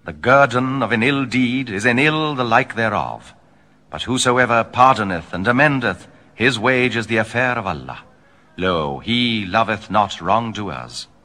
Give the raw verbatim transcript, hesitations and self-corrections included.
The guerdon of an ill deed is an ill the like thereof. But whosoever pardoneth and amendeth, his wage is the affair of Allah. Lo, he loveth not wrongdoers.